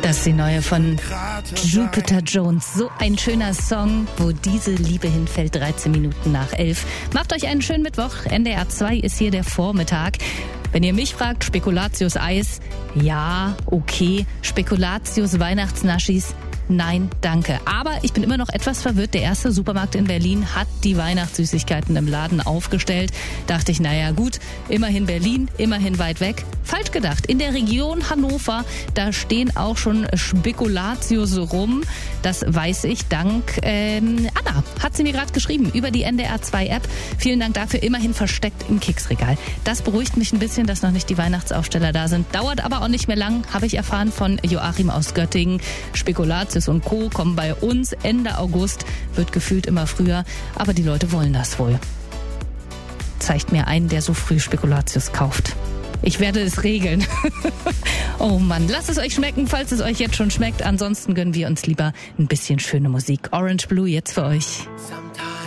Das ist die neue von Jupiter Jones. So ein schöner Song, wo diese Liebe hinfällt, 13 Minuten nach 11. Macht euch einen schönen Mittwoch. NDR 2 ist hier der Vormittag. Wenn ihr mich fragt, Spekulatius Eis, ja, okay. Spekulatius Weihnachtsnaschis, nein, danke. Aber ich bin immer noch etwas verwirrt. Der erste Supermarkt in Berlin hat die Weihnachtssüßigkeiten im Laden aufgestellt. Dachte ich, naja gut, immerhin Berlin, immerhin weit weg. Falsch gedacht. In der Region Hannover, da stehen auch schon Spekulatius rum. Das weiß ich dank Anna. Hat sie mir gerade geschrieben über die NDR 2 App. Vielen Dank dafür. Immerhin versteckt im Keksregal. Das beruhigt mich ein bisschen, dass noch nicht die Weihnachtsaufsteller da sind. Dauert aber auch nicht mehr lang, habe ich erfahren von Joachim aus Göttingen. Spekulatius und Co. kommen bei uns Ende August. Wird gefühlt immer früher. Aber die Leute wollen das wohl. Zeigt mir einen, der so früh Spekulatius kauft. Ich werde es regeln. Oh Mann, lasst es euch schmecken, falls es euch jetzt schon schmeckt. Ansonsten gönnen wir uns lieber ein bisschen schöne Musik. Orange Blue jetzt für euch.